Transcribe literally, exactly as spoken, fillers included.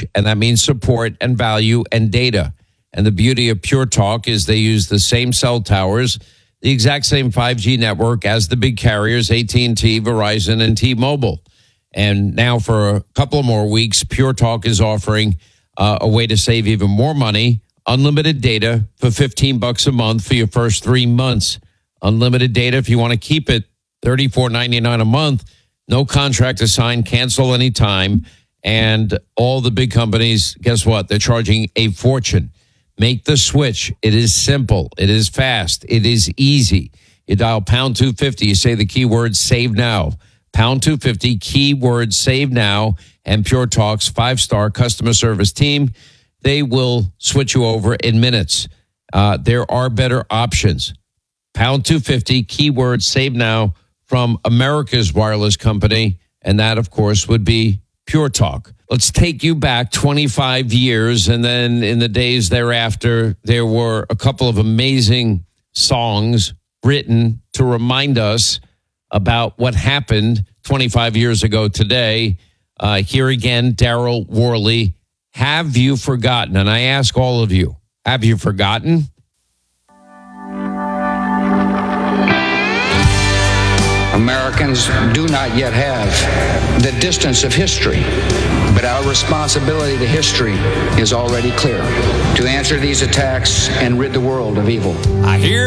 switch, and that means support and value and data. And the beauty of Pure Talk is they use the same cell towers, the exact same five G network as the big carriers, A T and T, Verizon, and T-Mobile. And now for a couple of more weeks, Pure Talk is offering uh, a way to save even more money. Unlimited data for fifteen bucks a month for your first three months. Unlimited data if you want to keep it, thirty-four ninety-nine a month. No contract assigned, cancel anytime. And all the big companies, guess what? They're charging a fortune. Make the switch. It is simple. It is fast. It is easy. You dial pound two fifty. You say the keyword save now. Pound two fifty, keyword save now. And Pure Talk's five-star customer service team, they will switch you over in minutes. Uh, there are better options. Pound two fifty, keyword save now from America's wireless company. And that, of course, would be Pure Talk. Let's take you back twenty-five years. And then in the days thereafter, there were a couple of amazing songs written to remind us about what happened twenty-five years ago today. Uh, here again, Daryl Worley, Have You Forgotten? And I ask all of you, have you forgotten? Americans do not yet have the distance of history, but our responsibility to history is already clear: to answer these attacks and rid the world of evil. I hear